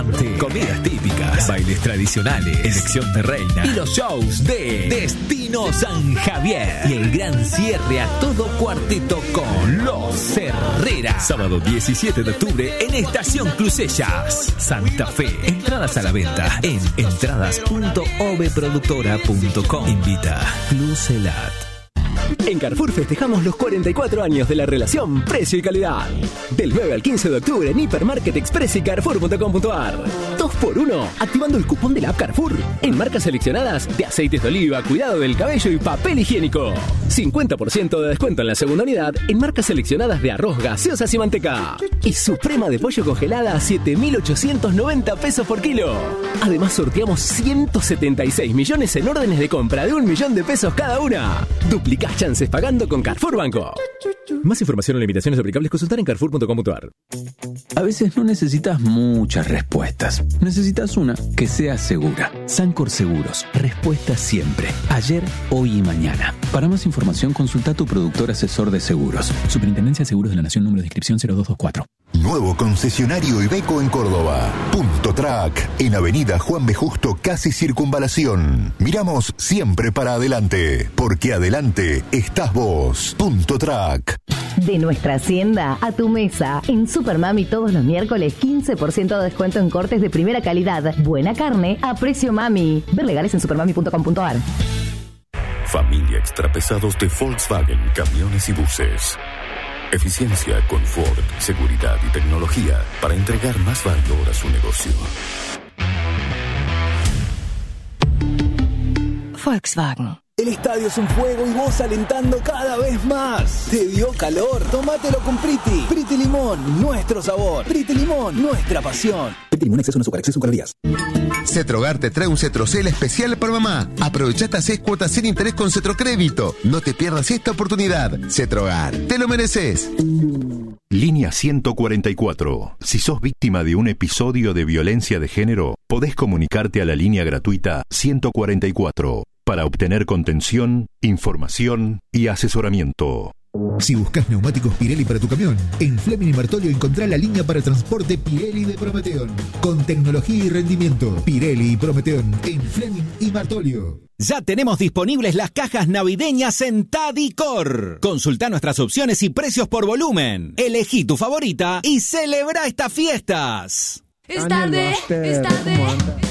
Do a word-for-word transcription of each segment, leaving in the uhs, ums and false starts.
Comidas típicas, bailes tradicionales, elección de reina y los shows de Destino San Javier. Y el gran cierre a todo cuarteto con Los Herrera. Sábado diecisiete de octubre en Estación Crucellas, Santa Fe. Entradas a la venta en entradas punto oveproductora punto com. Invita Clucelat. En Carrefour festejamos los cuarenta y cuatro años de la relación precio y calidad. Del nueve al quince de octubre en Hipermarket Express y carrefour punto com punto a r. dos por uno, activando el cupón de la app Carrefour. En marcas seleccionadas de aceites de oliva, cuidado del cabello y papel higiénico. cincuenta por ciento de descuento en la segunda unidad en marcas seleccionadas de arroz, gaseosas y manteca. Y suprema de pollo congelada a siete mil ochocientos noventa pesos por kilo. Además sorteamos ciento setenta y seis millones en órdenes de compra de un millón de pesos cada una. Duplicás chances pagando con Carrefour Banco. Más información o limitaciones aplicables, consultar en carrefour punto com punto a r. A veces no necesitas muchas respuestas. Necesitas una que sea segura. Sancor Seguros. Respuesta siempre. Ayer, hoy y mañana. Para más información, consulta a tu productor asesor de seguros. Superintendencia de Seguros de la Nación, número de inscripción cero dos dos cuatro. Nuevo concesionario Iveco en Córdoba. Punto Track, en Avenida Juan B. Justo, casi Circunvalación. Miramos siempre para adelante, porque adelante estás vos. Punto Track. De nuestra hacienda a tu mesa. En Supermami todos los miércoles quince por ciento de descuento en cortes de primera calidad. Buena carne a precio mami. Ver legales en supermami punto com punto a r. Familia Extrapesados de Volkswagen, camiones y buses. Eficiencia, confort, seguridad y tecnología para entregar más valor a su negocio. Volkswagen. El estadio es un fuego y vos alentando cada vez más. ¿Te dio calor? Tómatelo con Priti. Priti Limón, nuestro sabor. Priti Limón, nuestra pasión. Priti Limón, exceso en azúcar, exceso en calorías. Cetrogar te trae un Cetrocel especial para mamá. Aprovecha hasta seis cuotas sin interés con Cetrocrédito. No te pierdas esta oportunidad. Cetrogar, te lo mereces. Línea ciento cuarenta y cuatro. Si sos víctima de un episodio de violencia de género, podés comunicarte a la línea gratuita ciento cuarenta y cuatro para obtener contención, información y asesoramiento. Si buscas neumáticos Pirelli para tu camión, en Fleming y Martolio encontrá la línea para transporte Pirelli de Prometeon. Con tecnología y rendimiento, Pirelli y Prometeon en Fleming y Martolio. Ya tenemos disponibles las cajas navideñas en Tadicor. Consulta nuestras opciones y precios por volumen. Elegí tu favorita y celebra estas fiestas. Es tarde, es tarde.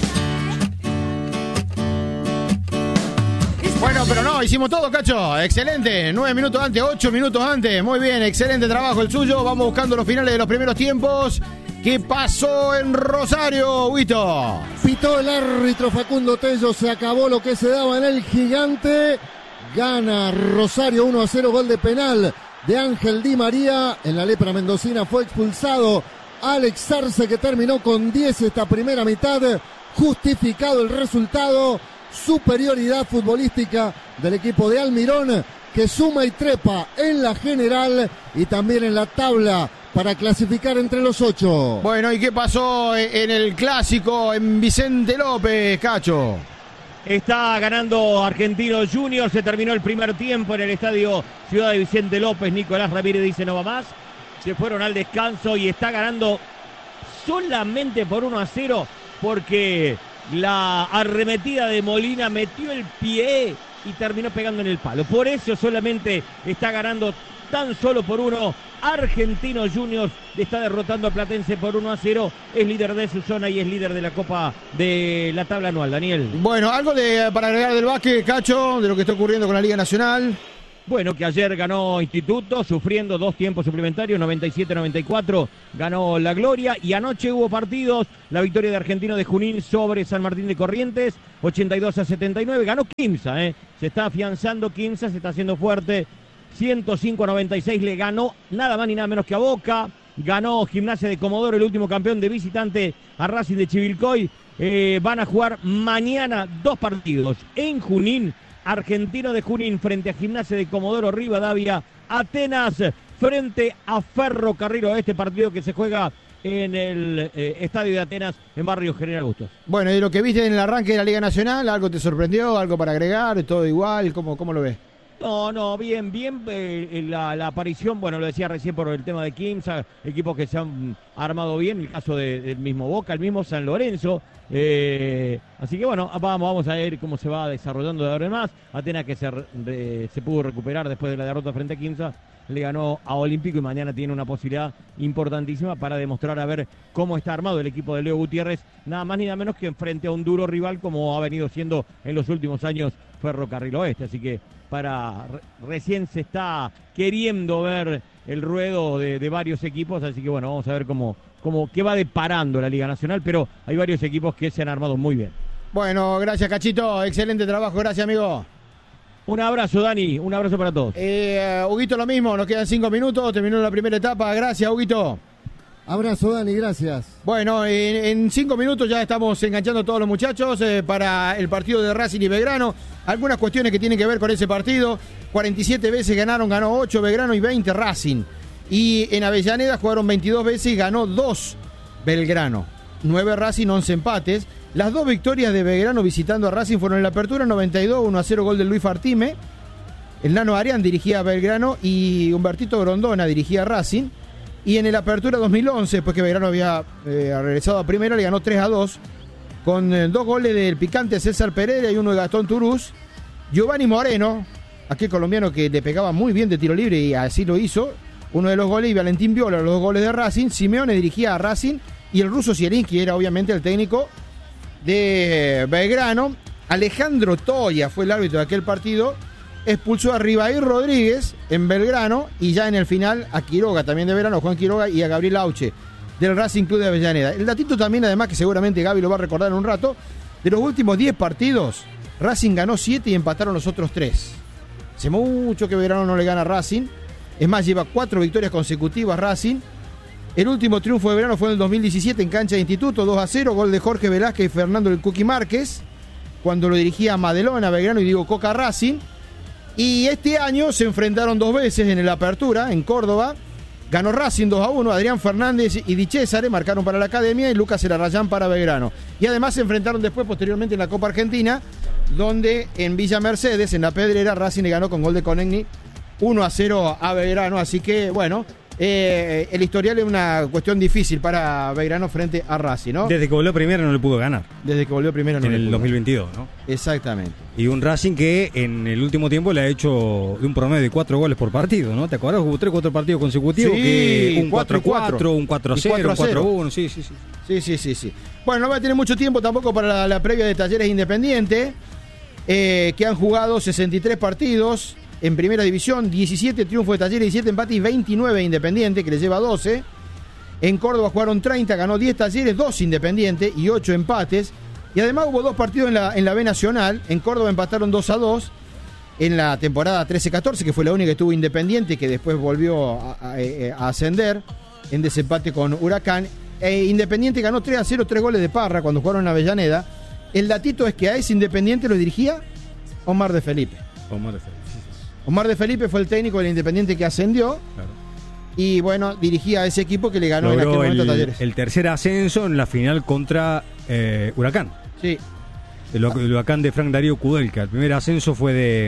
Bueno, pero no, hicimos todo, Cacho. Excelente. Nueve minutos antes, ocho minutos antes. Muy bien, excelente trabajo el suyo. Vamos buscando los finales de los primeros tiempos. ¿Qué pasó en Rosario, Huito? Pitó el árbitro Facundo Tello. Se acabó lo que se daba en el Gigante. Gana Rosario uno a cero, gol de penal de Ángel Di María. En la lepra mendocina fue expulsado Alex Arce, que terminó con diez esta primera mitad. Justificado el resultado. Superioridad futbolística del equipo de Almirón, que suma y trepa en la general y también en la tabla para clasificar entre los ocho. Bueno, ¿y qué pasó en el clásico en Vicente López, Cacho? Está ganando Argentino Junior. Se terminó el primer tiempo en el estadio Ciudad de Vicente López. Nicolás Ramírez dice no va más. Se fueron al descanso y está ganando solamente por uno a cero porque la arremetida de Molina metió el pie y terminó pegando en el palo. Por eso solamente está ganando tan solo por uno. Argentino Juniors está derrotando a Platense por uno a cero. Es líder de su zona y es líder de la Copa de la tabla anual, Daniel. Bueno, algo de para agregar del básquet, Cacho, de lo que está ocurriendo con la Liga Nacional. Bueno, que ayer ganó Instituto, sufriendo dos tiempos suplementarios, noventa y siete a noventa y cuatro, ganó la Gloria. Y anoche hubo partidos, la victoria de Argentino de Junín sobre San Martín de Corrientes, ochenta y dos a setenta y nueve, ganó Quimsa, ¿eh? Se está afianzando Quimsa, se está haciendo fuerte, ciento cinco a noventa y seis, le ganó nada más ni nada menos que a Boca, ganó Gimnasia de Comodoro, el último campeón de visitante, a Racing de Chivilcoy. Eh, van a jugar mañana dos partidos en Junín. Argentino de Junín frente a Gimnasia de Comodoro Rivadavia, Atenas frente a Ferrocarril Oeste, partido que se juega en el eh, estadio de Atenas en Barrio General Bustos. Bueno, y lo que viste en el arranque de la Liga Nacional, ¿algo te sorprendió? ¿Algo para agregar? ¿Todo igual? ¿Cómo, cómo lo ves? No, no, bien, bien eh, la, la aparición, bueno, lo decía recién por el tema de Quimsa, equipos que se han armado bien, el caso de, del mismo Boca, el mismo San Lorenzo, eh, así que bueno, vamos, vamos a ver cómo se va desarrollando de ahora en más. Atenas que se, de, se pudo recuperar después de la derrota frente a Quimsa, le ganó a Olímpico y mañana tiene una posibilidad importantísima para demostrar a ver cómo está armado el equipo de Leo Gutiérrez, nada más ni nada menos que frente a un duro rival como ha venido siendo en los últimos años Ferrocarril Oeste, así que para recién se está queriendo ver el ruedo de, de varios equipos, así que bueno, vamos a ver cómo, cómo qué va deparando la Liga Nacional, pero hay varios equipos que se han armado muy bien. Bueno, gracias Cachito, excelente trabajo, gracias amigo. Un abrazo, Dani, un abrazo para todos. Eh, Huguito, lo mismo, nos quedan cinco minutos, terminó la primera etapa, gracias Huguito. Abrazo, Dani, gracias. Bueno, en, en cinco minutos ya estamos enganchando a todos los muchachos eh, para el partido de Racing y Belgrano. Algunas cuestiones que tienen que ver con ese partido. cuarenta y siete veces ganaron, ganó ocho Belgrano y veinte Racing. Y en Avellaneda jugaron veintidós veces y ganó dos Belgrano. nueve Racing, once empates. Las dos victorias de Belgrano visitando a Racing fueron en la apertura, noventa y dos, uno a cero gol de Luis Fartime. El Nano Arián dirigía a Belgrano y Humbertito Grondona dirigía a Racing. Y en el Apertura dos mil once, después que Belgrano había eh, regresado a primera, le ganó tres a dos, con eh, dos goles del picante César Pereira y uno de Gastón Turús. Giovanni Moreno, aquel colombiano que le pegaba muy bien de tiro libre y así lo hizo, uno de los goles, y Valentín Viola, los dos goles de Racing. Simeone dirigía a Racing y el ruso Zielinski era obviamente el técnico de Belgrano. Alejandro Toya fue el árbitro de aquel partido. Expulsó a Ribair Rodríguez en Belgrano y ya en el final a Quiroga, también de Belgrano, Juan Quiroga, y a Gabriel Auche del Racing Club de Avellaneda. El datito también, además, que seguramente Gaby lo va a recordar en un rato, de los últimos diez partidos, Racing ganó siete y empataron los otros tres. Hace mucho que Belgrano no le gana a Racing. Es más, lleva cuatro victorias consecutivas Racing. El último triunfo de Belgrano fue en el dos mil diecisiete en cancha de Instituto, dos a cero, gol de Jorge Velázquez y Fernando el Cuqui Márquez, cuando lo dirigía Madelona, Belgrano, y Diego Coca Racing. Y este año se enfrentaron dos veces en el Apertura, en Córdoba. Ganó Racing dos a uno, Adrián Fernández y Di Césare marcaron para la Academia y Lucas Elarrayán para Belgrano. Y además se enfrentaron después, posteriormente, en la Copa Argentina, donde en Villa Mercedes, en La Pedrera, Racing le ganó con gol de Conegni uno a cero a Belgrano. Así que, bueno, eh, el historial es una cuestión difícil para Belgrano frente a Racing, ¿no? Desde que volvió primero no le pudo ganar. Desde que volvió primero no en le pudo. En el dos mil veintidós, ¿no? Exactamente. Y un Racing que en el último tiempo le ha hecho un promedio de cuatro goles por partido, ¿no? ¿Te acuerdas? Hubo tres, cuatro partidos consecutivos, sí, que un cuatro a cuatro, un cuatro a cero, un cuatro a uno, sí, sí, sí. Sí, sí, sí, sí. Bueno, no va a tener mucho tiempo tampoco para la, la previa de Talleres Independiente, eh, que han jugado sesenta y tres partidos en primera división, diecisiete triunfos de Talleres, diecisiete empates y veintinueve Independiente, que le lleva doce. En Córdoba jugaron treinta, ganó diez Talleres, dos Independiente y ocho empates. Y además hubo dos partidos en la, en la B Nacional. En Córdoba empataron dos a dos en la temporada trece catorce, que fue la única que tuvo Independiente, que después volvió a, a, a ascender en desempate con Huracán. E Independiente ganó tres a cero, tres goles de Parra cuando jugaron en Avellaneda. El datito es que a ese Independiente lo dirigía Omar de Felipe. Omar de Felipe. Omar de Felipe fue el técnico del Independiente que ascendió. Claro. Y bueno, dirigía a ese equipo que le ganó Logró en aquel momento el, a Talleres. El tercer ascenso en la final contra eh, Huracán. Sí. El, el Huracán de Frank Darío Kudelka. El primer ascenso fue de.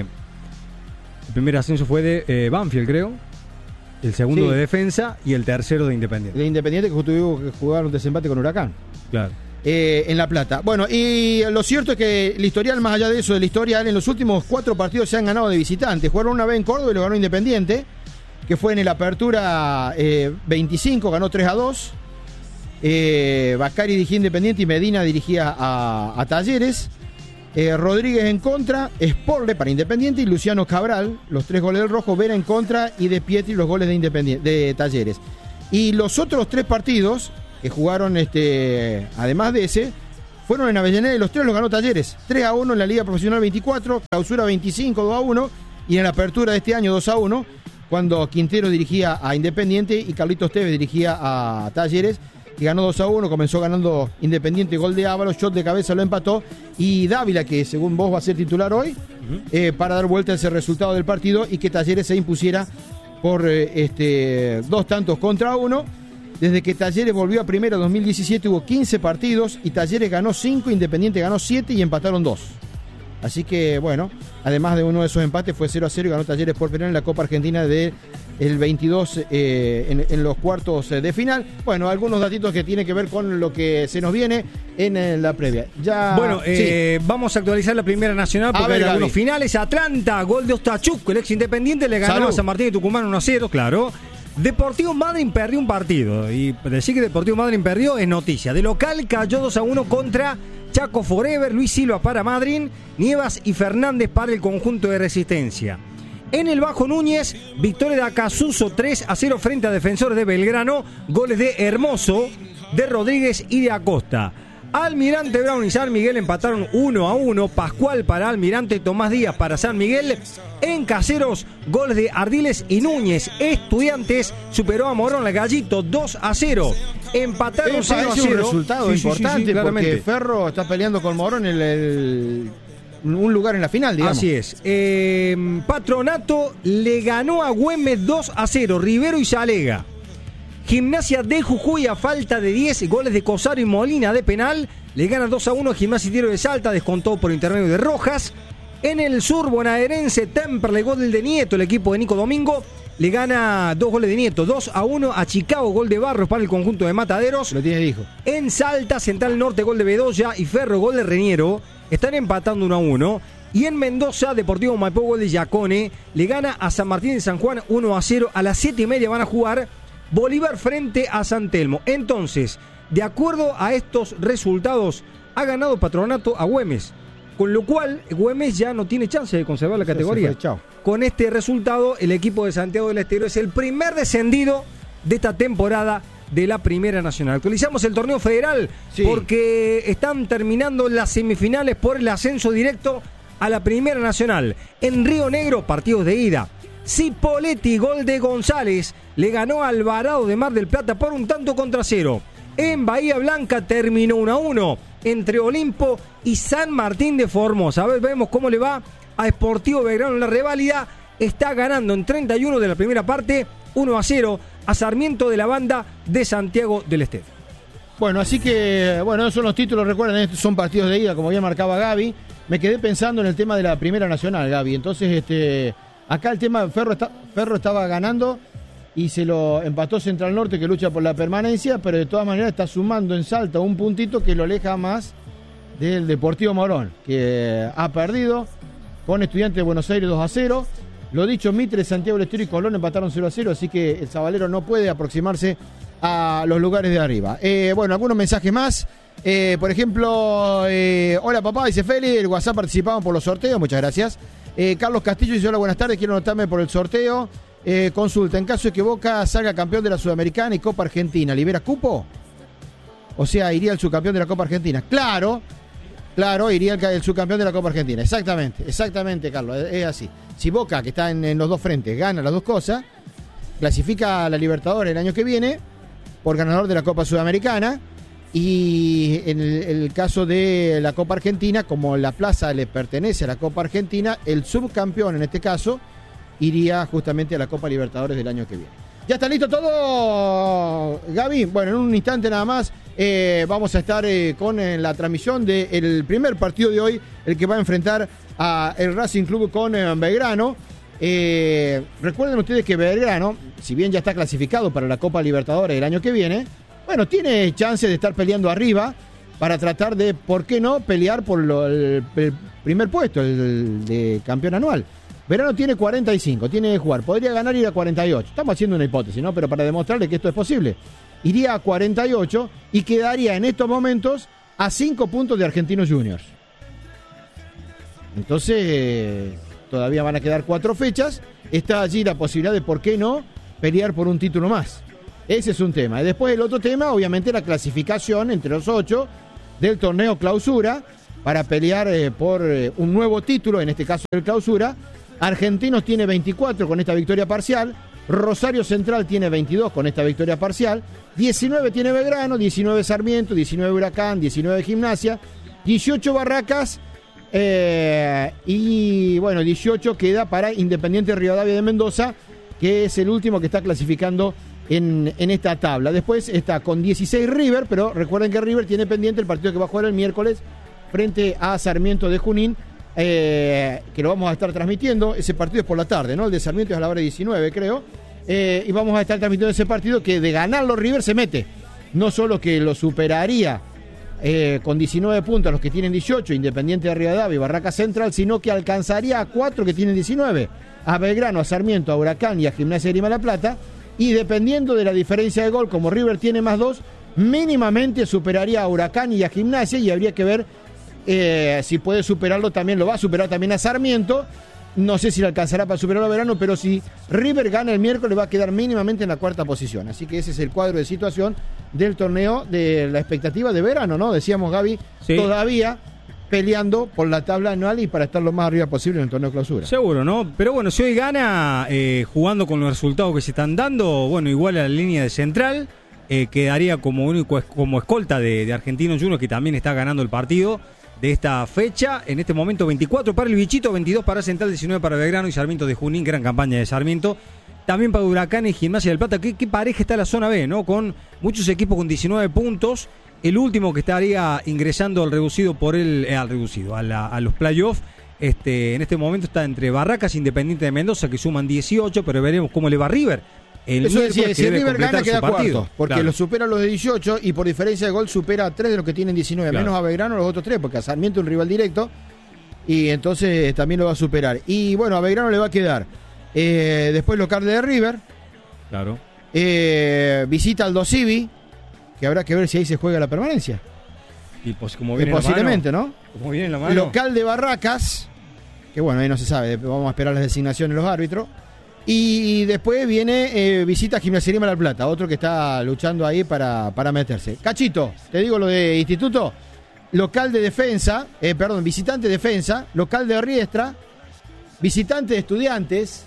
El primer ascenso fue de eh, Banfield, creo. El segundo sí. de Defensa y el tercero de Independiente. De Independiente que tuvo que jugar un desempate con Huracán. Claro. Eh, en La Plata. Bueno, y lo cierto es que el historial, más allá de eso, del historial, en los últimos cuatro partidos se han ganado de visitantes. Jugaron una vez en Córdoba y lo ganó Independiente, que fue en el Apertura eh, veinticinco, ganó tres a dos. Eh, Bacari dirigía Independiente y Medina dirigía a, a Talleres. Eh, Rodríguez en contra, Sporle para Independiente y Luciano Cabral, los tres goles del Rojo, Vera en contra y De Pietri los goles de, Independiente, de Talleres. Y los otros tres partidos que jugaron, este, además de ese, fueron en Avellaneda y los tres los ganó Talleres. tres a uno en la Liga Profesional veinticuatro, Clausura veinticinco, dos a uno, y en la Apertura de este año dos a uno, cuando Quintero dirigía a Independiente y Carlitos Tevez dirigía a Talleres, que ganó dos a uno, comenzó ganando Independiente, gol de Ávalos, shot de cabeza lo empató, y Dávila, que según vos va a ser titular hoy, uh-huh. eh, para dar vuelta a ese resultado del partido y que Talleres se impusiera por eh, este, dos tantos contra uno. Desde que Talleres volvió a primera en dos mil diecisiete hubo quince partidos y Talleres ganó cinco, Independiente ganó siete y empataron dos. Así que, bueno, además de uno de esos empates, fue cero a cero y ganó Talleres por penal en la Copa Argentina de el veintidós eh, en, en los cuartos de final. Bueno, algunos datitos que tienen que ver con lo que se nos viene en, en la previa. Ya, bueno, eh, sí. Vamos a actualizar la Primera Nacional porque ver, hay algunos Gaby. finales. Atlanta, gol de Ostachuk, el ex Independiente le ganó Salud. a San Martín de Tucumán uno a cero, claro. Deportivo Madryn perdió un partido y decir que Deportivo Madryn perdió es noticia. De local cayó dos a uno contra Chaco Forever, Luis Silva para Madryn, Nievas y Fernández para el conjunto de Resistencia. En el Bajo Núñez, victoria de Acasuso tres a cero frente a Defensores de Belgrano, goles de Hermoso, de Rodríguez y de Acosta. Almirante Brown y San Miguel empataron uno a uno, Pascual para Almirante, Tomás Díaz para San Miguel. En Caseros, goles de Ardiles y Núñez. Estudiantes superó a Morón el Gallito dos a cero. Empataron Esa cero a es cero. un resultado Sí, sí, importante sí, sí, claramente. porque Ferro está peleando con Morón en el, el, un lugar en la final, digamos. Así es. Eh, Patronato le ganó a Güemes dos a cero, Rivero y Salega. Gimnasia de Jujuy, a falta de diez goles de Cosaro y Molina de penal, le gana dos a uno Gimnasia y Tiro de Salta, descontó por intermedio de Rojas. En el sur bonaerense, Temperley, gol de Nieto, el equipo de Nico Domingo, le gana dos goles de Nieto, dos a uno a Chicago, gol de Barros para el conjunto de Mataderos. Lo tiene hijo. En Salta, Central Norte, gol de Bedoya y Ferro, gol de Reñero, están empatando uno a uno. Y en Mendoza, Deportivo Maipú, gol de Giacone, le gana a San Martín de San Juan uno a cero. A las siete y media van a jugar Bolívar frente a San Telmo. Entonces, de acuerdo a estos resultados, ha ganado Patronato a Güemes, con lo cual Güemes ya no tiene chance de conservar la categoría. Se fue, chao. Con este resultado, el equipo de Santiago del Estero es el primer descendido de esta temporada de la Primera Nacional. Actualizamos el torneo federal, sí, porque están terminando las semifinales por el ascenso directo a la Primera Nacional. En Río Negro, partidos de ida. Cipoletti, gol de González, le ganó a Alvarado de Mar del Plata por un tanto contra cero. En Bahía Blanca terminó uno a uno entre Olimpo y San Martín de Formosa. A ver, vemos cómo le va a Sportivo Belgrano en la reválida. Está ganando en treinta y uno de la primera parte, uno a cero a Sarmiento de la Banda de Santiago del Estero. Bueno, así que, bueno, esos son los títulos, recuerden, estos son partidos de ida, como bien marcaba Gaby. Me quedé pensando en el tema de la Primera Nacional, Gaby. Entonces, este, acá el tema, Ferro, está, Ferro estaba ganando y se lo empató Central Norte, que lucha por la permanencia, pero de todas maneras está sumando en Salta un puntito que lo aleja más del Deportivo Morón, que ha perdido con Estudiantes de Buenos Aires dos a cero. Lo dicho, Mitre, Santiago del Estero y Colón empataron cero a cero, así que el Sabalero no puede aproximarse a los lugares de arriba. Eh, bueno, algunos mensajes más. Eh, por ejemplo, eh, hola papá, dice Feli, el WhatsApp participamos por los sorteos, muchas gracias. Eh, Carlos Castillo dice hola, buenas tardes, quiero anotarme por el sorteo. Eh, consulta, en caso de que Boca salga campeón de la Sudamericana y Copa Argentina, ¿libera cupo? O sea, iría el subcampeón de la Copa Argentina. Claro, claro, iría el, el subcampeón de la Copa Argentina. Exactamente, exactamente, Carlos, es, es así. Si Boca, que está en, en los dos frentes, gana las dos cosas, clasifica a la Libertadores el año que viene por ganador de la Copa Sudamericana. Y en el, el caso de la Copa Argentina, como la plaza le pertenece a la Copa Argentina, el subcampeón en este caso iría justamente a la Copa Libertadores del año que viene. ¿Ya está listo todo, Gaby? Bueno, en un instante nada más eh, vamos a estar eh, con eh, la transmisión del primer partido de hoy, el que va a enfrentar a el Racing Club con eh, Belgrano. Eh, recuerden ustedes que Belgrano, si bien ya está clasificado para la Copa Libertadores del año que viene, bueno, tiene chance de estar peleando arriba para tratar de, ¿por qué no?, pelear por lo, el, el primer puesto, el, el de campeón anual. Belgrano tiene cuarenta y cinco, tiene que jugar, podría ganar y ir a cuarenta y ocho. Estamos haciendo una hipótesis, ¿no? Pero para demostrarle que esto es posible. Iría a cuarenta y ocho y quedaría en estos momentos a cinco puntos de Argentinos Juniors. Entonces, eh, todavía van a quedar cuatro fechas. Está allí la posibilidad de, ¿por qué no?, pelear por un título más. Ese es un tema. Y después el otro tema, obviamente, la clasificación entre los ocho del torneo Clausura para pelear eh, por eh, un nuevo título, en este caso el Clausura. Argentinos tiene veinticuatro con esta victoria parcial. Rosario Central tiene veintidós con esta victoria parcial. diecinueve tiene Belgrano, diecinueve Sarmiento, diecinueve Huracán, diecinueve Gimnasia, dieciocho Barracas eh, y bueno, dieciocho queda para Independiente Rivadavia de Mendoza, que es el último que está clasificando en, en esta tabla. Después está con dieciséis River, pero recuerden que River tiene pendiente el partido que va a jugar el miércoles frente a Sarmiento de Junín eh, que lo vamos a estar transmitiendo. Ese partido es por la tarde, ¿no? El de Sarmiento es a la hora diecinueve, creo. Eh, y vamos a estar transmitiendo ese partido que de ganarlo River se mete. No solo que lo superaría eh, con diecinueve puntos a los que tienen dieciocho, Independiente de Rivadavia y Barraca Central, sino que alcanzaría a cuatro que tienen diecinueve, a Belgrano, a Sarmiento, a Huracán y a Gimnasia de Grima La Plata, y dependiendo de la diferencia de gol, como River tiene más dos, mínimamente superaría a Huracán y a Gimnasia, y habría que ver eh, si puede superarlo también, lo va a superar también a Sarmiento. No sé si le alcanzará para superarlo a Belgrano, pero si River gana el miércoles va a quedar mínimamente en la cuarta posición. Así que ese es el cuadro de situación del torneo, de la expectativa de verano, ¿no? Decíamos, Gaby, sí, todavía peleando por la tabla anual y para estar lo más arriba posible en el torneo clausura. Seguro, ¿no? Pero bueno, si hoy gana, eh, jugando con los resultados que se están dando, bueno, igual a la línea de Central, eh, quedaría como único como escolta de, de Argentinos Juniors, que también está ganando el partido de esta fecha. En este momento veinticuatro para el Bichito, veintidós para Central, diecinueve para Belgrano y Sarmiento de Junín. Gran campaña de Sarmiento. También para Huracán y Gimnasia del Plata. ¿Qué, qué pareja está la zona B, ¿no? Con muchos equipos con diecinueve puntos. El último que estaría ingresando al reducido por el eh, al reducido, a, la, a los playoffs. Este, en este momento está entre Barracas e Independiente de Mendoza, que suman dieciocho, pero veremos cómo le va a River. El Eso decía, si River gana queda partido, cuarto, porque claro, lo supera a los de dieciocho y por diferencia de gol supera a tres de los que tienen diecinueve, claro, menos a Belgrano los otros tres, porque a Sarmiento es un rival directo y entonces también lo va a superar. Y bueno, a Belgrano le va a quedar eh, después local de River, claro, eh, visita al Dosivi, que habrá que ver si ahí se juega la permanencia. Y pues como viene posiblemente, la mano, ¿no? Como viene la mano. Local de Barracas, que bueno, ahí no se sabe, vamos a esperar las designaciones de los árbitros. Y después viene eh, visita a Gimnasia de Grima La Plata, otro que está luchando ahí para, para meterse. Cachito, te digo lo de Instituto, local de Defensa, eh, perdón, visitante de Defensa, local de Riestra, visitante de Estudiantes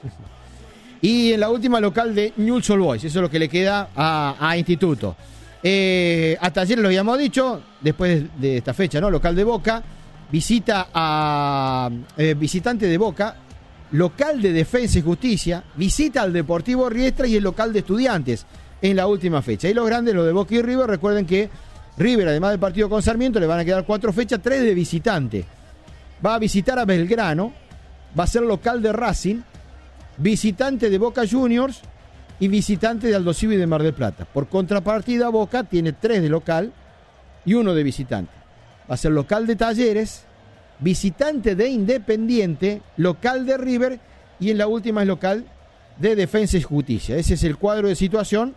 y en la última local de Newell's Old Boys. Eso es lo que le queda a, a Instituto. Eh, a Talleres lo habíamos dicho, después de esta fecha, ¿no? Local de Boca, visita a eh, visitante de Boca, local de Defensa y Justicia, visita al Deportivo Riestra y el local de Estudiantes en la última fecha. Y los grandes, los de Boca y River, recuerden que River, además del partido con Sarmiento, le van a quedar cuatro fechas, tres de visitante. Va a visitar a Belgrano, va a ser local de Racing, visitante de Boca Juniors y visitante de Aldo Civi de Mar del Plata. Por contrapartida, Boca tiene tres de local y uno de visitante. Va a ser local de Talleres, visitante de Independiente, local de River y en la última es local de Defensa y Justicia. Ese es el cuadro de situación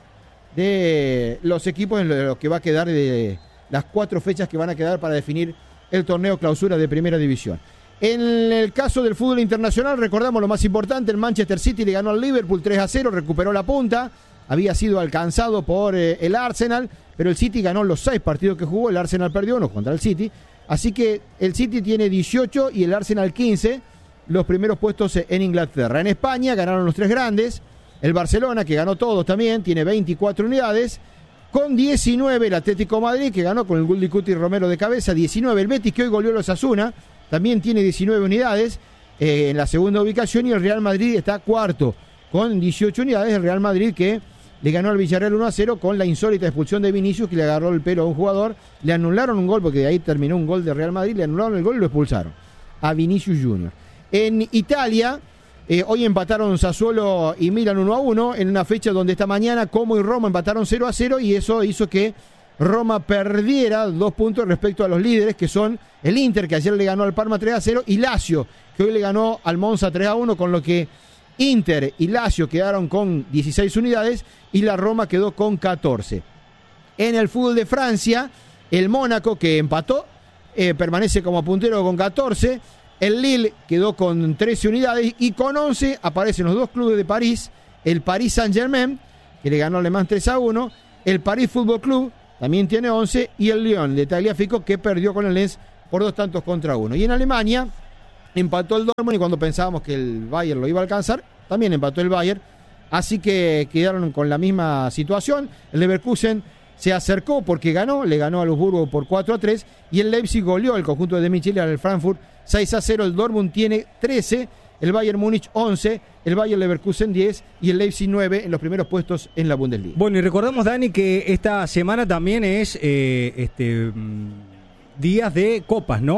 de los equipos en lo que va a quedar de las cuatro fechas que van a quedar para definir el torneo clausura de Primera División. En el caso del fútbol internacional, recordamos lo más importante, el Manchester City le ganó al Liverpool tres a cero, recuperó la punta, había sido alcanzado por eh, el Arsenal, pero el City ganó los seis partidos que jugó, el Arsenal perdió uno contra el City. Así que el City tiene dieciocho y el Arsenal quince, los primeros puestos en Inglaterra. En España ganaron los tres grandes, el Barcelona, que ganó todos también, tiene veinticuatro unidades, con diecinueve el Atlético Madrid, que ganó con el gol de Cuti Romero de cabeza, diecinueve el Betis, que hoy goleó a los Osasuna, también tiene diecinueve unidades eh, en la segunda ubicación, y el Real Madrid está cuarto, con dieciocho unidades, el Real Madrid que le ganó al Villarreal uno a cero con la insólita expulsión de Vinicius, que le agarró el pelo a un jugador, le anularon un gol, porque de ahí terminó un gol de Real Madrid, le anularon el gol y lo expulsaron a Vinicius Junior En Italia, eh, hoy empataron Sassuolo y Milan uno a uno, en una fecha donde esta mañana Como y Roma empataron cero a cero, y eso hizo que Roma perdiera dos puntos respecto a los líderes, que son el Inter, que ayer le ganó al Parma tres a cero, y Lazio, que hoy le ganó al Monza tres a uno, con lo que Inter y Lazio quedaron con dieciséis unidades y la Roma quedó con catorce. En el fútbol de Francia, el Mónaco, que empató, eh, permanece como puntero con catorce. El Lille quedó con trece unidades y con once aparecen los dos clubes de París, el Paris Saint-Germain, que le ganó al Le Mans tres a uno, el París Fútbol Club también tiene once, y el Lyon de Tagliafico, que perdió con el Lens por dos tantos contra uno. Y en Alemania empató el Dortmund, y cuando pensábamos que el Bayern lo iba a alcanzar, también empató el Bayern, así que quedaron con la misma situación. El Leverkusen se acercó porque ganó, le ganó a Wolfsburgo por cuatro a tres, y el Leipzig goleó el conjunto de Michel al Frankfurt seis a cero. El Dortmund tiene trece, el Bayern Múnich once, el Bayern Leverkusen diez y el Leipzig nueve en los primeros puestos en la Bundesliga. Bueno, y recordamos, Dani, que esta semana también es eh, este días de copas, ¿no?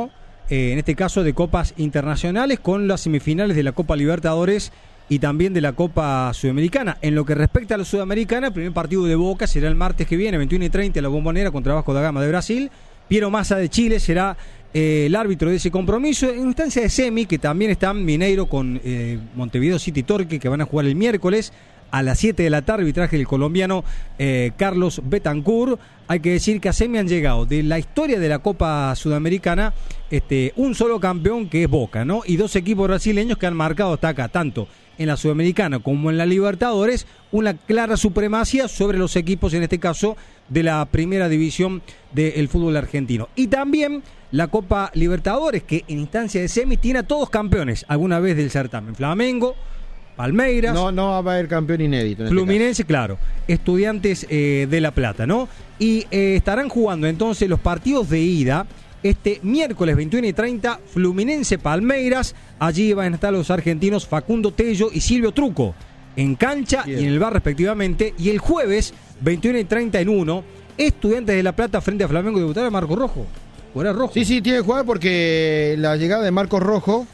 eh, en este caso de copas internacionales, con las semifinales de la Copa Libertadores y también de la Copa Sudamericana. En lo que respecta a la Sudamericana, el primer partido de Boca será el martes que viene, veintiuno y treinta, en la Bombonera contra Vasco da Gama de Brasil. Piero Massa de Chile será eh, el árbitro de ese compromiso. En instancia de semi, que también están Mineiro con eh, Montevideo City Torque, que van a jugar el miércoles a las siete de la tarde, arbitraje del colombiano eh, Carlos Betancourt. Hay que decir que a semi han llegado de la historia de la Copa Sudamericana este, un solo campeón, que es Boca, ¿no? Y dos equipos brasileños que han marcado hasta acá, tanto en la Sudamericana como en la Libertadores, una clara supremacía sobre los equipos, en este caso, de la primera división del fútbol argentino. Y también la Copa Libertadores, que en instancia de semi tiene a todos campeones alguna vez del certamen. Flamengo, Palmeiras. No, no va a haber campeón inédito. En Fluminense, este claro. Estudiantes eh, de La Plata, ¿no? Y eh, estarán jugando entonces los partidos de ida este miércoles veintiuno y treinta, Fluminense Palmeiras. Allí van a estar los argentinos Facundo Tello y Silvio Truco en cancha Bien. y en el bar respectivamente. Y el jueves veintiuno y treinta en uno, Estudiantes de La Plata frente a Flamengo. ¿Debutará Marco Rojo? ¿O era Rojo? Sí, sí, tiene que jugar porque la llegada de Marcos Rojo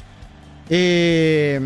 eh,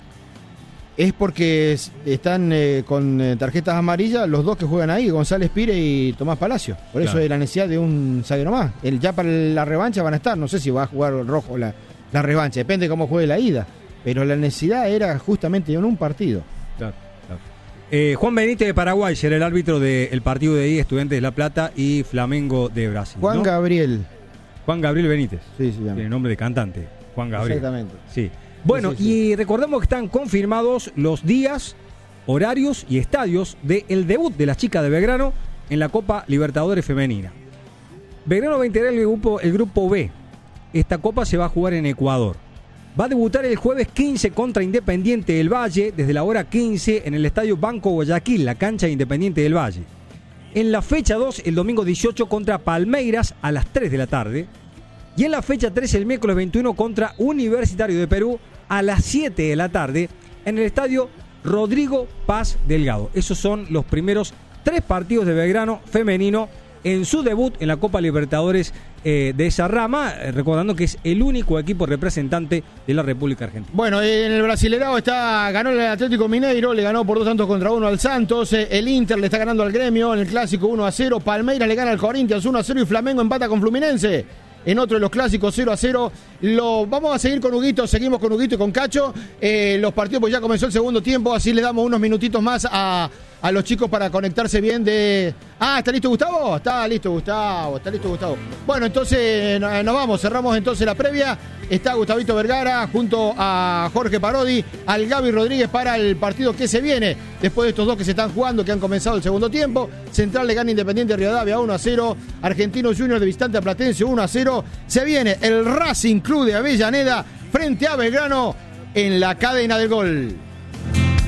es porque están eh, con eh, tarjetas amarillas los dos que juegan ahí, González Pire y Tomás Palacio. Por eso Claro. hay la necesidad de un zaguero más. El, ya para la revancha van a estar, no sé si va a jugar Rojo la, la revancha, depende de cómo juegue la ida. Pero la necesidad era justamente en un partido. Claro, claro. Eh, Juan Benítez de Paraguay será el árbitro del partido de ida, Estudiantes de La Plata y Flamengo de Brasil. Juan ¿no? Gabriel. Juan Gabriel Benítez. Sí, sí, tiene nombre de cantante. Juan Gabriel. Exactamente. Sí. Bueno, Sí, sí, sí. y recordemos que están confirmados los días, horarios y estadios del debut de las chicas de Belgrano en la Copa Libertadores Femenina. Belgrano va a integrar el grupo, el grupo B. Esta copa se va a jugar en Ecuador. Va a debutar el jueves quince contra Independiente del Valle, desde la hora quince en el estadio Banco Guayaquil, la cancha de Independiente del Valle. En la fecha dos, el domingo dieciocho, contra Palmeiras a las tres de la tarde. Y en la fecha tres, el miércoles veintiuno, contra Universitario de Perú a las siete de la tarde en el estadio Rodrigo Paz Delgado. Esos son los primeros tres partidos de Belgrano femenino en su debut en la Copa Libertadores eh, de esa rama, eh, recordando que es el único equipo representante de la República Argentina. Bueno, en el Brasilerao está, ganó el Atlético Mineiro, le ganó por dos tantos contra uno al Santos. El Inter le está ganando al Gremio en el Clásico uno a cero. Palmeiras le gana al Corinthians uno a cero y Flamengo empata con Fluminense. En otro de los clásicos cero a cero. Lo, vamos a seguir con Huguito, seguimos con Huguito y con Cacho. Eh, los partidos, pues ya comenzó el segundo tiempo, así le damos unos minutitos más a, a los chicos para conectarse bien de... Ah, ¿está listo Gustavo? Está listo Gustavo, está listo Gustavo. Bueno, entonces nos vamos, cerramos entonces la previa. Está Gustavito Vergara junto a Jorge Parodi, al Gaby Rodríguez para el partido que se viene. Después de estos dos que se están jugando, que han comenzado el segundo tiempo. Central le gana Independiente de Rivadavia uno a cero. Argentinos Juniors de Visitante a Platense uno a cero. Se viene el Racing Club de Avellaneda frente a Belgrano en la cadena del gol.